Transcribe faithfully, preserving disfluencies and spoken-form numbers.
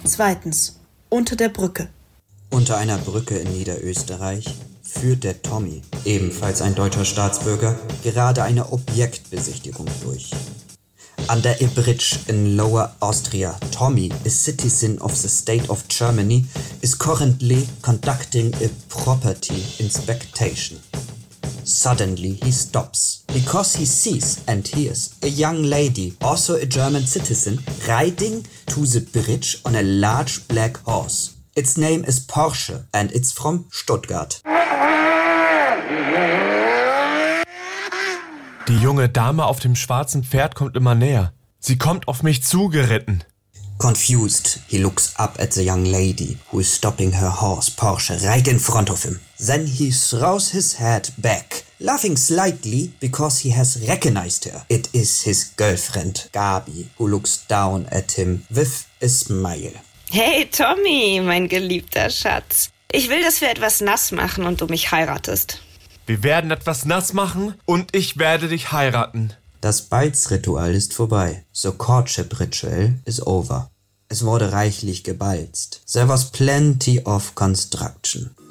Zweitens. Unter der Brücke. Unter einer Brücke in Niederösterreich führt der Tommy, ebenfalls ein deutscher Staatsbürger, gerade eine Objektbesichtigung durch. Under a bridge in Lower Austria, Tommy, a citizen of the state of Germany, is currently conducting a property inspection. Suddenly he stops, because he sees and hears a young lady, also a German citizen, riding to the bridge on a large black horse. Its name is Porsche and it's from Stuttgart. Die junge Dame auf dem schwarzen Pferd kommt immer näher. Sie kommt auf mich zugeritten. Confused, he looks up at the young lady, who is stopping her horse, Porsche, right in front of him. Then he throws his head back, laughing slightly because he has recognized her. It is his girlfriend, Gabi, who looks down at him with a smile. Hey Tommy, mein geliebter Schatz. Ich will, dass wir etwas nass machen und du mich heiratest. Wir werden etwas nass machen und ich werde dich heiraten. Das Balzritual ist vorbei. The courtship ritual is over. Es wurde reichlich gebalzt. There was plenty of construction.